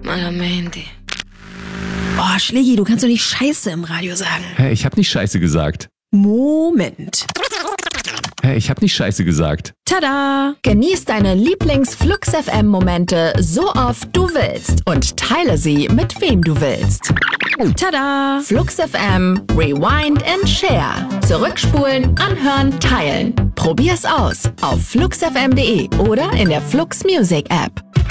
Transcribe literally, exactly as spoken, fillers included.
Malamente. Oh, Schlägi, du kannst doch nicht Scheiße im Radio sagen. Hä, ich hab nicht Scheiße gesagt. Moment. Hä, ich hab nicht Scheiße gesagt. Tada! Genieß deine Lieblings-Flux-F M-Momente so oft du willst und teile sie mit wem du willst. Tada! Flux-F M, Rewind and Share. Zurückspulen, anhören, teilen. Probier's aus auf flux f m punkt de oder in der Flux Music App.